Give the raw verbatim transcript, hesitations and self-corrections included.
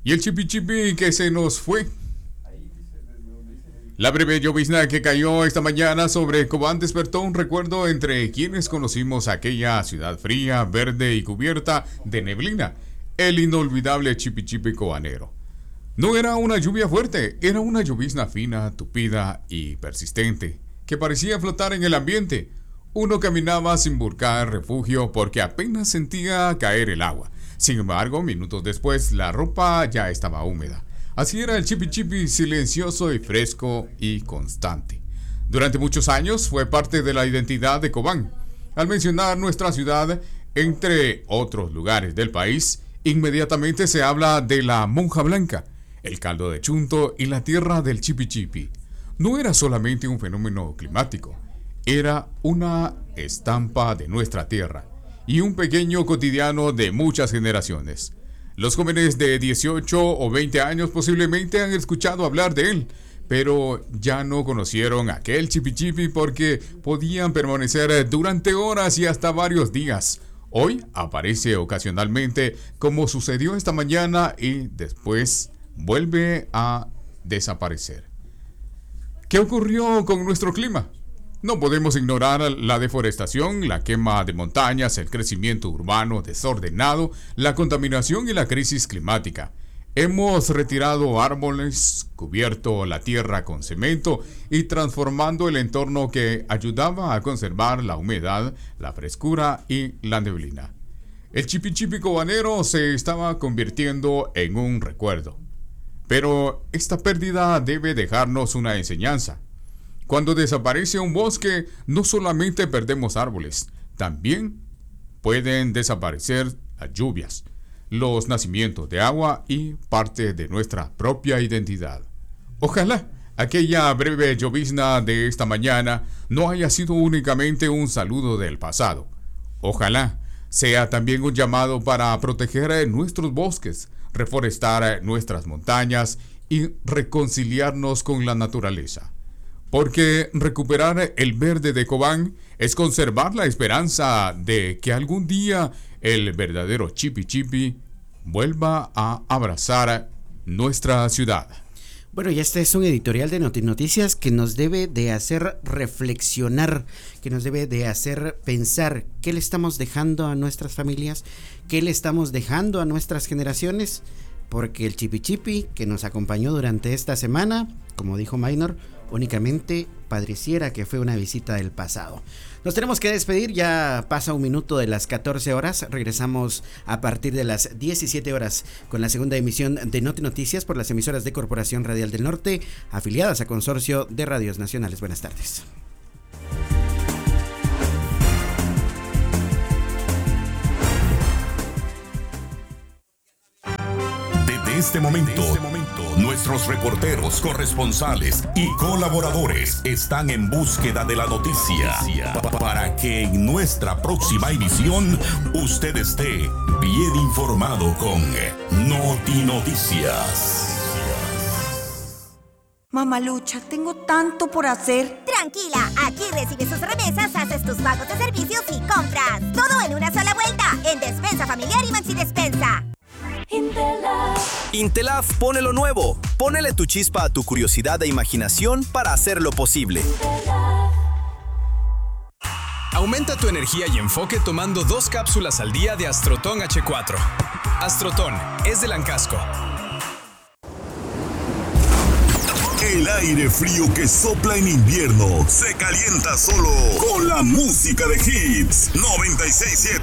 Y el chipi chipi que se nos fue. La breve llovizna que cayó esta mañana sobre Cobán despertó un recuerdo entre quienes conocimos aquella ciudad fría, verde y cubierta de neblina, el inolvidable chipi chipi cobanero. No era una lluvia fuerte, era una llovizna fina, tupida y persistente, que parecía flotar en el ambiente. Uno caminaba sin buscar refugio porque apenas sentía caer el agua. Sin embargo, minutos después, la ropa ya estaba húmeda. Así era el chipi chipi, silencioso y fresco y constante. Durante muchos años fue parte de la identidad de Cobán. Al mencionar nuestra ciudad, entre otros lugares del país, inmediatamente se habla de la monja blanca, el caldo de chunto y la tierra del chipi chipi. No era solamente un fenómeno climático, era una estampa de nuestra tierra y un pequeño cotidiano de muchas generaciones. Los jóvenes de dieciocho o veinte años posiblemente han escuchado hablar de él, pero ya no conocieron aquel chipi chipi porque podían permanecer durante horas y hasta varios días. Hoy aparece ocasionalmente, como sucedió esta mañana, y después vuelve a desaparecer. ¿Qué ocurrió con nuestro clima? No podemos ignorar la deforestación, la quema de montañas, el crecimiento urbano desordenado, la contaminación y la crisis climática. Hemos retirado árboles, cubierto la tierra con cemento y transformando el entorno que ayudaba a conservar la humedad, la frescura y la neblina. El chipi chipi cobanero se estaba convirtiendo en un recuerdo. Pero esta pérdida debe dejarnos una enseñanza. Cuando desaparece un bosque, no solamente perdemos árboles, también pueden desaparecer las lluvias, los nacimientos de agua y parte de nuestra propia identidad. Ojalá aquella breve llovizna de esta mañana no haya sido únicamente un saludo del pasado. Ojalá sea también un llamado para proteger nuestros bosques, reforestar nuestras montañas y reconciliarnos con la naturaleza. Porque recuperar el verde de Cobán es conservar la esperanza de que algún día el verdadero chipi chipi vuelva a abrazar nuestra ciudad. Bueno, y este es un editorial de Notinoticias que nos debe de hacer reflexionar, que nos debe de hacer pensar qué le estamos dejando a nuestras familias, qué le estamos dejando a nuestras generaciones, porque el chipi chipi que nos acompañó durante esta semana, como dijo Maynor, únicamente pareciera que fue una visita del pasado. Nos tenemos que despedir, ya pasa un minuto de las catorce horas, regresamos a partir de las diecisiete horas con la segunda emisión de Noti Noticias por las emisoras de Corporación Radial del Norte, afiliadas a Consorcio de Radios Nacionales. Buenas tardes. Desde este momento, este momento nuestros reporteros, corresponsales y colaboradores están en búsqueda de la noticia para que en nuestra próxima emisión usted esté bien informado con Noti Noticias. Mamalucha, tengo tanto por hacer. Tranquila, aquí recibes sus remesas, haces tus pagos de servicios y compras. Todo en una sola vuelta, en Despensa Familiar y Maxi Despensa. Intelaf. Intelaf pone lo nuevo. Pónele tu chispa a tu curiosidad e imaginación para hacerlo posible. Intelaf. Aumenta tu energía y enfoque tomando dos cápsulas al día de Astroton hache cuatro. Astroton es de Lancasco. El aire frío que sopla en invierno se calienta solo con la música de Hits noventa y seis punto